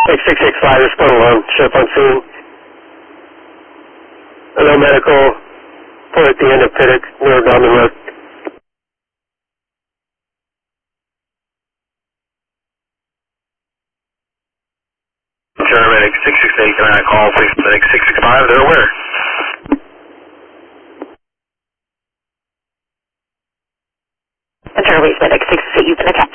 665 is put along, ship on scene. No medical, put at the end of Pittock, near Gorman Road. Paramedic 668, can I call please medic 665, they're aware. Paramedic 668, you've been attacked.